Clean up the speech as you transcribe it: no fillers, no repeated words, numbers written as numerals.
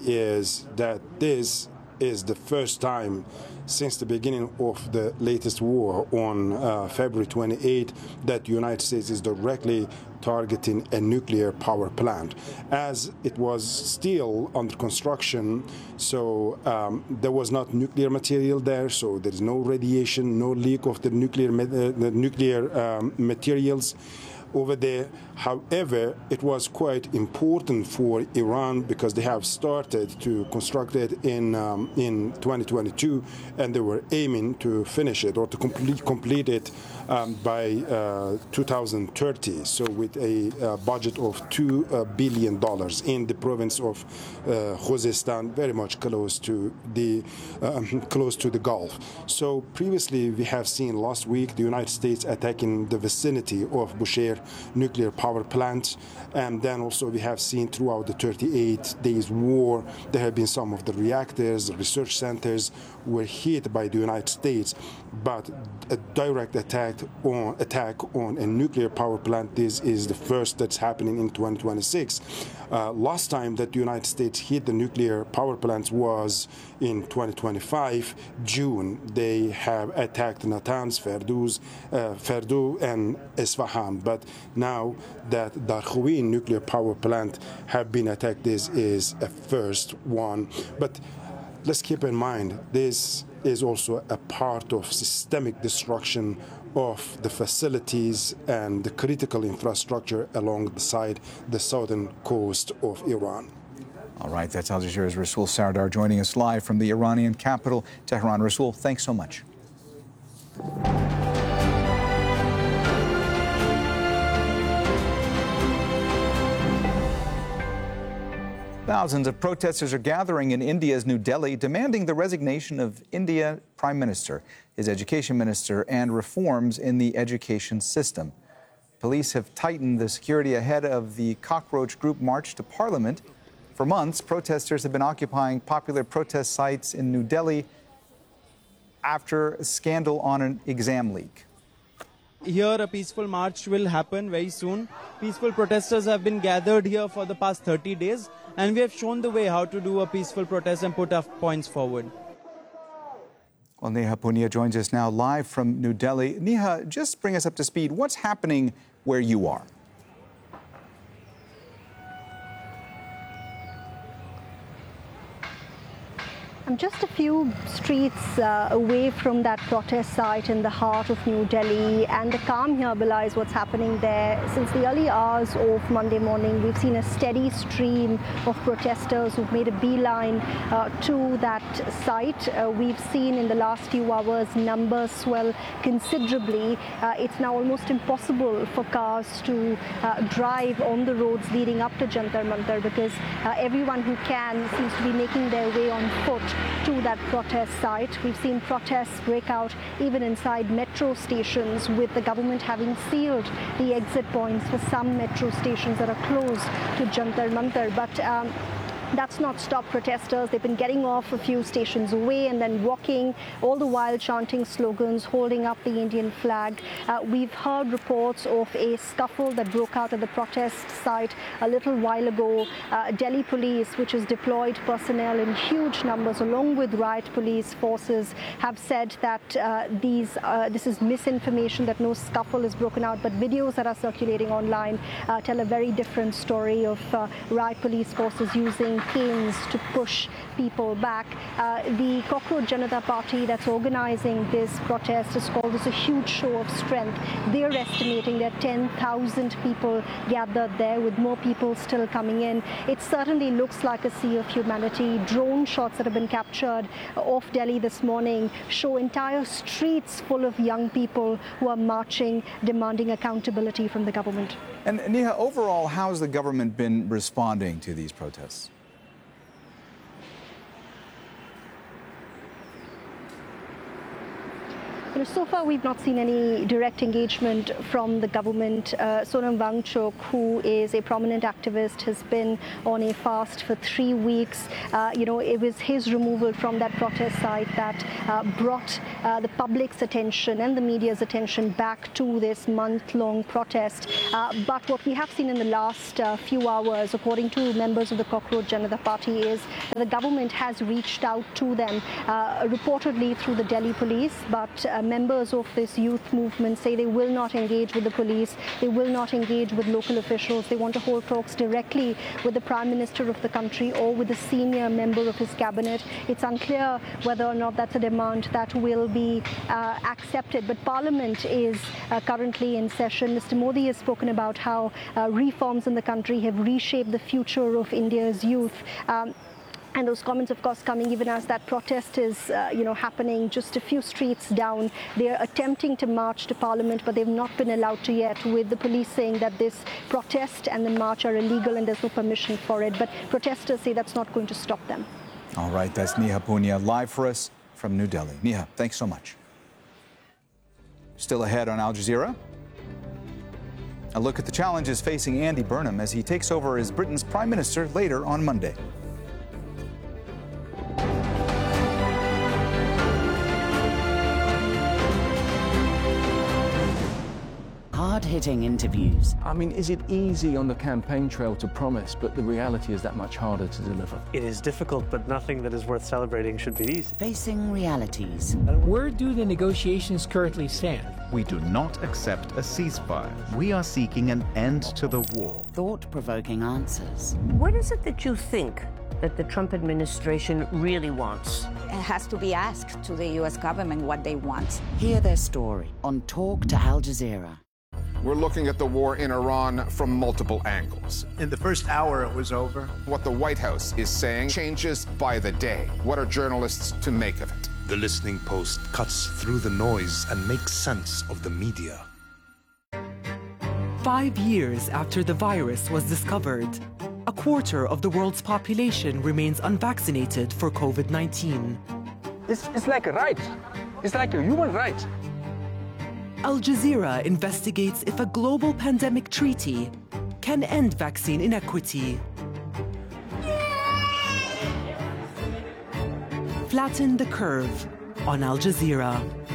is that this is the first time since the beginning of the latest war on February 28 that the United States is directly targeting a nuclear power plant. As it was still under construction, so there was not nuclear material there, so there is no radiation, no leak of the nuclear materials over there. However, it was quite important for Iran because they have started to construct it in 2022, and they were aiming to finish it or to complete it by 2030. So with a budget of $2 billion in the province of Khuzestan, very much close to the Gulf. So previously, we have seen last week the United States attacking the vicinity of Bushehr nuclear power plant, and then also we have seen throughout the 38 days war there have been some of the reactors, the research centers were hit by the United States, but a direct attack on a nuclear power plant, this is the first that's happening in 2026. Last time that the United States hit the nuclear power plants was in 2025 June. They have attacked Natanz, Fordow and Isfahan, but now that Darkhoui nuclear power plant have been attacked, this is a first one. But let's keep in mind, this is also a part of systemic destruction of the facilities and the critical infrastructure along the southern coast of Iran. All right, that's Al Jazeera's Rasool Sardar joining us live from the Iranian capital, Tehran. Rasool, thanks so much. Thousands of protesters are gathering in India's New Delhi, demanding the resignation of India Prime Minister, his education minister, and reforms in the education system. Police have tightened the security ahead of the Cockroach Group march to Parliament. For months, protesters have been occupying popular protest sites in New Delhi after a scandal on an exam leak. Here, a peaceful march will happen very soon. Peaceful protesters have been gathered here for the past 30 days, and we have shown the way how to do a peaceful protest and put our points forward. Well, Neha Punia joins us now live from New Delhi. Neha, just bring us up to speed. What's happening where you are? I'm just a few streets away from that protest site in the heart of New Delhi, and the calm here belies what's happening there. Since the early hours of Monday morning, we've seen a steady stream of protesters who've made a beeline to that site. We've seen in the last few hours numbers swell considerably. It's now almost impossible for cars to drive on the roads leading up to Jantar Mantar because everyone who can seems to be making their way on foot to that protest site. We've seen protests break out even inside metro stations, with the government having sealed the exit points for some metro stations that are close to Jantar Mantar. But that's not stopped protesters. They've been getting off a few stations away and then walking, all the while chanting slogans, holding up the Indian flag. We've heard reports of a scuffle that broke out at the protest site a little while ago. Delhi police, which has deployed personnel in huge numbers along with riot police forces, have said that this is misinformation, that no scuffle is broken out, but videos that are circulating online tell a very different story of riot police forces using canes to push people back. The Cockroach Janata Party that's organizing this protest has called this a huge show of strength. They're estimating that 10,000 people gathered there, with more people still coming in. It certainly looks like a sea of humanity. Drone shots that have been captured off Delhi this morning show entire streets full of young people who are marching, demanding accountability from the government. And Neha, overall, how has the government been responding to these protests? So far, we've not seen any direct engagement from the government. Sonam Wangchuk, who is a prominent activist, has been on a fast for 3 weeks. It was his removal from that protest site that brought the public's attention and the media's attention back to this month-long protest. But what we have seen in the last few hours, according to members of the Cockroach Janata Party, is that the government has reached out to them, reportedly through the Delhi police, but members of this youth movement say they will not engage with the police, they will not engage with local officials. They want to hold talks directly with the Prime Minister of the country or with a senior member of his cabinet. It's unclear whether or not that's a demand that will be accepted. But Parliament is currently in session. Mr. Modi has spoken about how reforms in the country have reshaped the future of India's youth. And those comments, of course, coming even as that protest is, happening just a few streets down. They're attempting to march to Parliament, but they've not been allowed to yet, with the police saying that this protest and the march are illegal and there's no permission for it. But protesters say that's not going to stop them. All right, that's Neha Punia live for us from New Delhi. Neha, thanks so much. Still ahead on Al Jazeera, a look at the challenges facing Andy Burnham as he takes over as Britain's Prime Minister later on Monday. Hard-hitting interviews. I mean, is it easy on the campaign trail to promise, but the reality is that much harder to deliver? It is difficult, but nothing that is worth celebrating should be easy. Facing realities. Where do the negotiations currently stand? We do not accept a ceasefire. We are seeking an end to the war. Thought-provoking answers. What is it that you think that the Trump administration really wants? It has to be asked to the U.S. government what they want. Hear their story on Talk to Al Jazeera. We're looking at the war in Iran from multiple angles. In the first hour, it was over. What the White House is saying changes by the day. What are journalists to make of it? The Listening Post cuts through the noise and makes sense of the media. 5 years after the virus was discovered, a quarter of the world's population remains unvaccinated for COVID-19. It's like a right. It's like a human right. Al Jazeera investigates if a global pandemic treaty can end vaccine inequity. Flatten the curve on Al Jazeera.